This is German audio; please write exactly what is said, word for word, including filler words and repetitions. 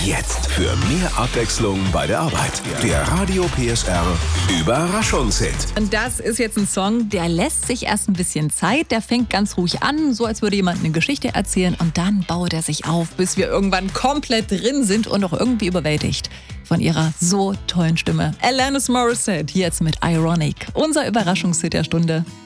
Jetzt für mehr Abwechslung bei der Arbeit. Der Radio P S R Überraschungshit. Und das ist jetzt ein Song, der lässt sich erst ein bisschen Zeit. Der fängt ganz ruhig an, so als würde jemand eine Geschichte erzählen. Und dann baut er sich auf, bis wir irgendwann komplett drin sind und auch irgendwie überwältigt von ihrer so tollen Stimme. Alanis Morissette, jetzt mit Ironic. Unser Überraschungshit der Stunde.